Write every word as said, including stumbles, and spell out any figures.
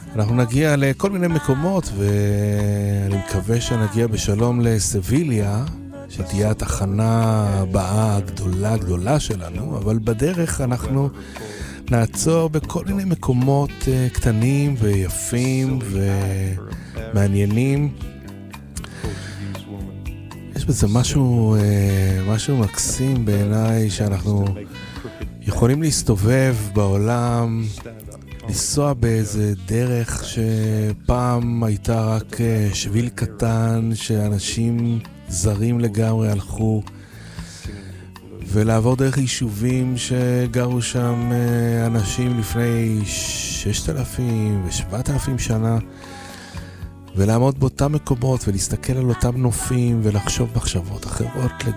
אנחנו נגיע לכל מיני מקומות, ואני מקווה שנגיע בשלום לסביליה, שתהיה התחנה הבאה הגדולה גדולה שלנו, אבל בדרך אנחנו נעצור בכל מיני מקומות קטנים ויפים ומעניינים. יש בזה משהו, משהו מקסים בעיניי, שאנחנו יכולים להסתובב בעולם, לנסוע באיזה דרך שפעם הייתה רק שביל קטן שאנשים זרים לגמרי הלכו, ולעבור דרך יישובים שגרו שם אנשים לפני ששת אלפים ושבעת אלפים שנה, ולעמוד באותם מקומות ולהסתכל על אותם נופים ולחשוב מחשבות אחרות